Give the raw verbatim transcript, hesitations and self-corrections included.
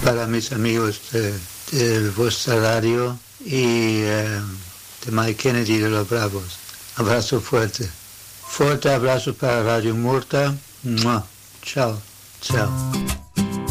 para mis amigos de, de vuestra radio y eh, de Mike Kennedy de los Bravos. Abrazo fuerte. Fuerte abrazo para Radio Murta. ¡Mua! Chao, chao.